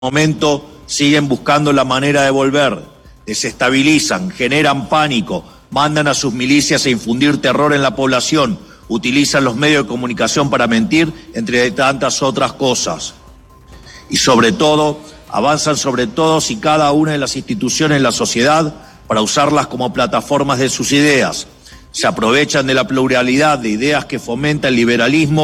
momento siguen buscando la manera de volver, desestabilizan, generan pánico, mandan a sus milicias a infundir terror en la población, utilizan los medios de comunicación para mentir, entre tantas otras cosas. Y sobre todo, avanzan sobre todos y cada una de las instituciones de la sociedad para usarlas como plataformas de sus ideas. Se aprovechan de la pluralidad de ideas que fomenta el liberalismo